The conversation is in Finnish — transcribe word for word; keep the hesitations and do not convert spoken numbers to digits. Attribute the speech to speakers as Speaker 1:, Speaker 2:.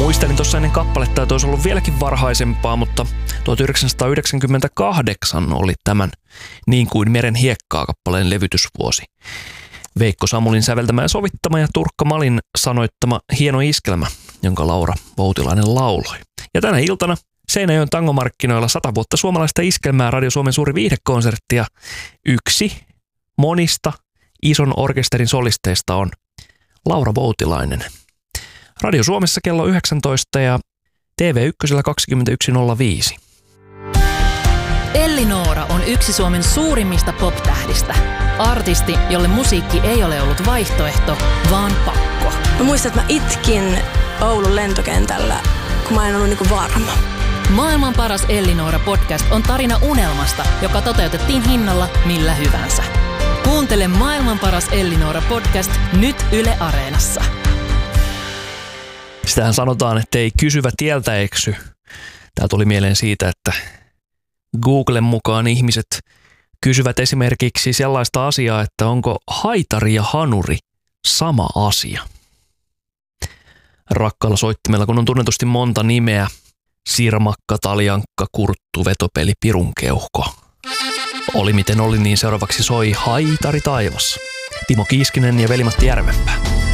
Speaker 1: Muistelin tuossa ennen kappaletta, että olisi ollut vieläkin varhaisempaa, mutta tuhatyhdeksänsataayhdeksänkymmentäkahdeksan oli tämän Niin kuin meren hiekkaa -kappaleen levytysvuosi. Veikko Samulin säveltämä ja sovittama ja Turkka Malin sanoittama hieno iskelmä, jonka Laura Voutilainen lauloi. Ja tänä iltana Seinäjoen tangomarkkinoilla sata vuotta suomalaista iskelmää Radio Suomen suuri viihdekonsertti, yksi monista ison orkesterin solisteista on Laura Voutilainen. Radio Suomessa kello yhdeksäntoista ja T V yksi kaksikymmentäyksi nolla viisi.
Speaker 2: Elli-Noora on yksi Suomen suurimmista pop-tähdistä. Artisti, jolle musiikki ei ole ollut vaihtoehto, vaan pakko.
Speaker 3: Mä muistan, että mä itkin Oulun lentokentällä, kun mä en ollut niinku varma.
Speaker 2: Maailman paras Elli-Noora podcast on tarina unelmasta, joka toteutettiin hinnalla millä hyvänsä. Kuuntele Maailman paras Elli-Noora podcast nyt Yle Areenassa.
Speaker 1: Sitähän sanotaan, että ei kysyvä tieltä eksy. Tämä tuli mieleen siitä, että Googlen mukaan ihmiset kysyvät esimerkiksi sellaista asiaa, että onko haitari ja hanuri sama asia. Rakkaalla soittimella, kun on tunnetusti monta nimeä, Sirmakka, Taljankka, Kurttu, Vetopeli, Pirunkeuhko. Oli miten oli, niin seuraavaksi soi Haitari taivas. Timo Kiiskinen ja Veli-Matti Järvenpää.